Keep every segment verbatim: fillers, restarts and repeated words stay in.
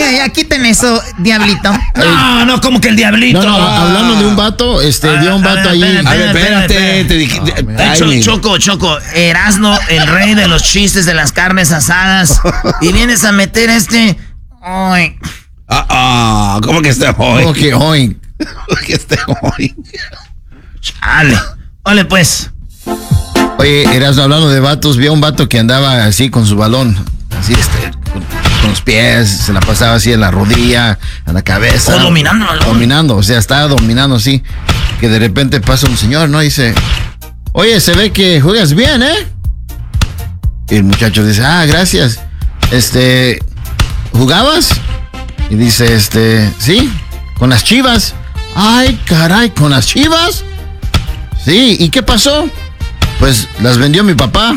ya, ya, quiten eso, diablito. No, no, como que el diablito. No, no, hablando de un vato, este, Ah, dio un vato a ahí. ver, A ver, espérate, espérate. te dije. Ay, Cho- Choco, Choco, Erasno, el rey de los chistes de las carnes asadas. Y vienes a meter este. Ay. Ah, ah, ¿cómo que este hoy? Como que hoy. ¿Cómo que este hoy? Chale. Ole, pues. Oye, eras hablando de vatos, vi a un vato que andaba así con su balón, así este, con, con los pies, se la pasaba así en la rodilla, en la cabeza. Oh, dominando, ¿no? Dominando, o sea, estaba dominando así, que de repente pasa un señor, ¿no? Y dice, oye, se ve que juegas bien, ¿eh? Y el muchacho dice, ah, gracias. Este, ¿jugabas? Y dice, este, sí, con las Chivas. Ay, caray, ¿con las Chivas? Sí, ¿y qué pasó? Pues las vendió mi papá.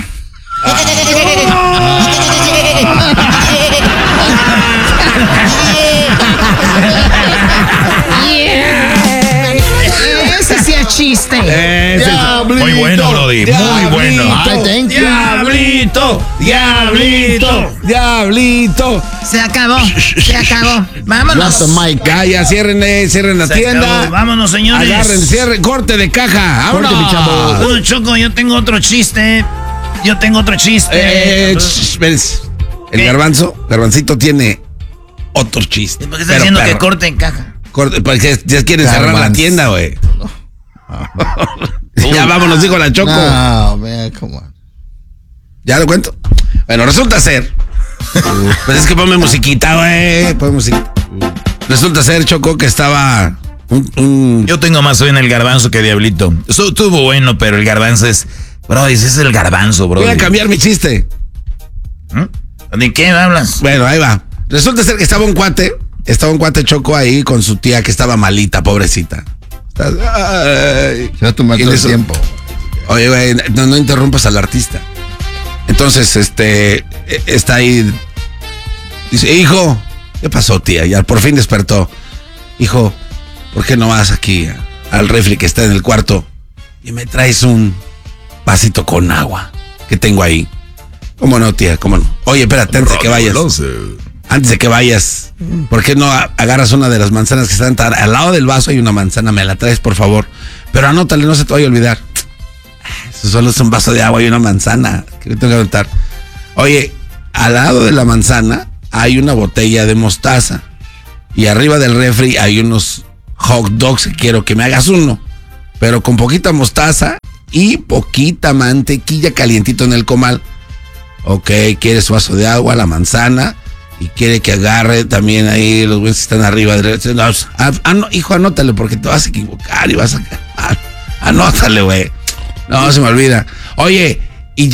Ese sí es chiste. Ese es- Muy bueno, Brody. Muy bueno. Ay, thank you. Diablito, diablito, diablito. Se acabó, se acabó. Vámonos. Drop the mic. Ya, ya, cierren, eh, cierren la Se tienda. acabó. Vámonos, señores. Agarren, cierren, corte de caja. Corte, ¡Vámonos! mi chavo. Bueno, Choco, yo tengo otro chiste. Yo tengo otro chiste. Eh, ch, espérense. El ¿Qué? garbanzo, garbancito tiene otro chiste. ¿Por qué está Pero diciendo que perro. corte en caja? Corte, porque ya quieren cerrar la Garbanzo. tienda, güey. Ya vámonos, dijo la Choco. No, man, come on. ¿Ya lo cuento? Bueno, resulta ser. Pues es que ponme musiquita, güey. Ponme musiquita. Resulta ser, Choco, que estaba un, un- Yo tengo más hoy en el garbanzo que diablito. Eso estuvo bueno, pero el garbanzo es. Bro, ese es el garbanzo, bro. Voy a cambiar mi chiste. ¿De qué hablas? Bueno, ahí va. Resulta ser que estaba un cuate. Estaba un cuate Choco ahí con su tía que estaba malita, pobrecita. Ay. Se va a tomar Y todo le el so- tiempo. Oye, güey, no, no interrumpas al artista. Entonces, este, eh, está ahí. Dice, hijo, ¿qué pasó, tía? Ya por fin despertó. Hijo, ¿por qué no vas aquí a- al refri que está en el cuarto y me traes un vasito con agua que tengo ahí? ¿Cómo no, tía? ¿Cómo no? Oye, espérate, antes de que vayas. Antes de que vayas, ¿por qué no a- agarras una de las manzanas que están tar- al lado del vaso? Hay una manzana, me la traes, por favor. Pero anótale, no se te vaya a olvidar. Eso solo es un vaso de agua y una manzana. ¿Qué tengo que anotar? Oye, al lado de la manzana hay una botella de mostaza. Y arriba del refri hay unos hot dogs que quiero que me hagas uno. Pero con poquita mostaza y poquita mantequilla calientito en el comal. Ok, quieres vaso de agua, la manzana. Y quiere que agarre también ahí los güeyes que están arriba. De, no, ah, ah, no, hijo, anótale porque te vas a equivocar y vas a... Ah, anótale, güey. No, se me olvida. Oye,